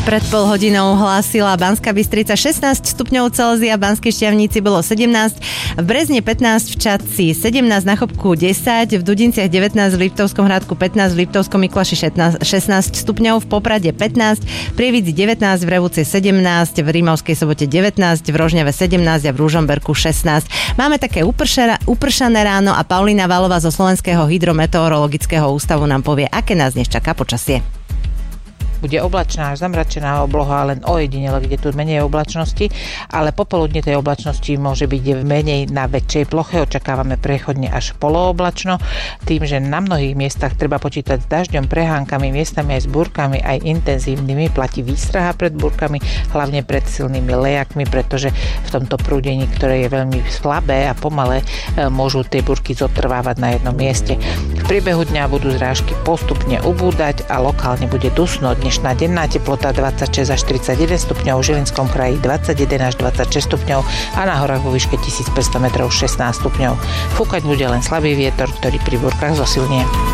Pred pol hodinou hlásila Banská Bystrica 16 stupňov Celzia, v Banskej Štiavnici bolo 17, v Brezne 15, v Čadci 17, na Chopku 10, v Dudinciach 19, v Liptovskom Hrádku 15, v Liptovskom Miklaši 16 stupňov, v Poprade 15, v Prievidzi 19, v Revúci 17, v Rímavskej Sobote 19, v Rožňave 17 a v Ružomberku 16. Máme také upršané ráno a Paulína Valová zo Slovenského hydrometeorologického ústavu nám povie, aké nás dnes čaká počasie. Bude oblačná až zamračená obloha, len ojedinele, kde tu menej oblačnosti, ale popoludne tej oblačnosti môže byť menej na väčšej ploche. Očakávame prechodne až polooblačno, tým, že na mnohých miestach treba počítať s dažďom, prehánkami, miestami aj s búrkami, aj intenzívnymi. Platí výstraha pred búrkami, hlavne pred silnými lejakmi, pretože v tomto prúdení, ktoré je veľmi slabé a pomalé, môžu tie búrky zotrvávať na jednom mieste. V priebehu dňa budú zrážky postupne ubúdať a lokálne bude dusno. Dnešná denná teplota 26 až 31 stupňov, v Žilinskom kraji 21 až 26 stupňov a na horách vo výške 1500 metrov 16 stupňov. Fúkať bude len slabý vietor, ktorý pri búrkach zosilnie.